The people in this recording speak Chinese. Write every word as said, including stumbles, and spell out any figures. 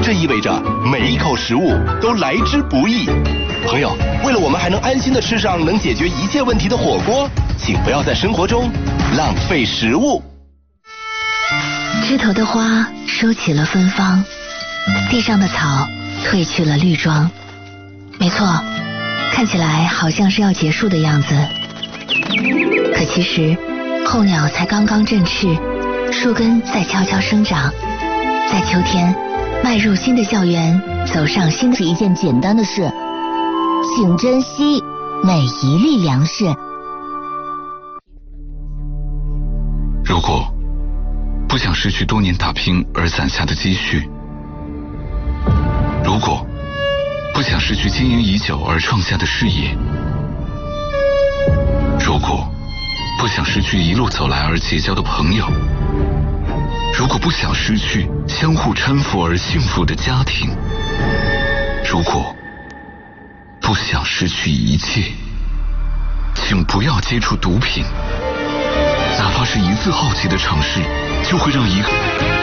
这意味着每一口食物都来之不易。朋友，为了我们还能安心的吃上能解决一切问题的火锅，请不要在生活中浪费食物。 枝头的花收起了芬芳，地上的草褪去了绿装。没错，看起来好像是要结束的样子，可其实候鸟才刚刚振翅，树根在悄悄生长，在秋天迈入新的校园，走上新的是一件简单的事，请珍惜每一粒粮食。 如果不想失去多年打拼而攒下的积蓄，如果不想失去经营已久而创下的事业，如果不想失去一路走来而结交的朋友，如果不想失去相互搀扶而幸福的家庭，如果不想失去一切，请不要接触毒品，哪怕是一次好奇的尝试，就会让一个